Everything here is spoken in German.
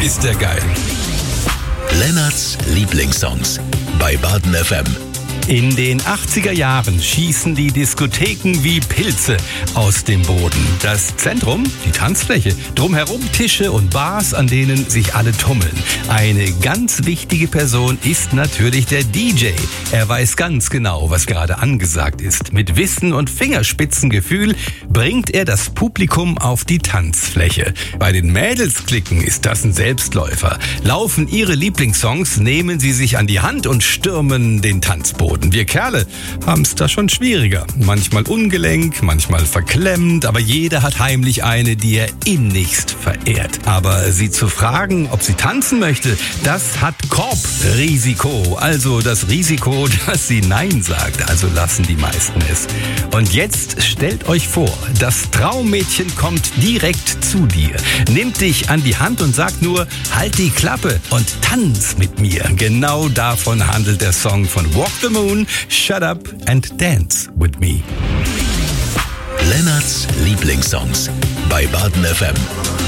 ist der geil. Lennarts Lieblingssongs bei Baden FM. In den 80er Jahren schießen die Diskotheken wie Pilze aus dem Boden. Das Zentrum, die Tanzfläche, drumherum Tische und Bars, an denen sich alle tummeln. Eine ganz wichtige Person ist natürlich der DJ. Er weiß ganz genau, was gerade angesagt ist. Mit Wissen und Fingerspitzengefühl bringt er das Publikum auf die Tanzfläche. Bei den Mädelsklicken ist das ein Selbstläufer. Laufen ihre Lieblingssongs, nehmen sie sich an die Hand und stürmen den Tanzboden. Wir Kerle haben es da schon schwieriger. Manchmal ungelenk, manchmal verklemmt, aber jeder hat heimlich eine, die er innigst verehrt. Aber sie zu fragen, ob sie tanzen möchte, das hat Korbrisiko. Also das Risiko, dass sie Nein sagt. Also lassen die meisten es. Und jetzt stellt euch vor, das Traummädchen kommt direkt zu dir, nimmt dich an die Hand und sagt nur, halt die Klappe und tanz mit mir. Genau davon handelt der Song von Walk the Moon, Shut Up and Dance with Me. Lennarts Lieblingssongs bei Baden FM.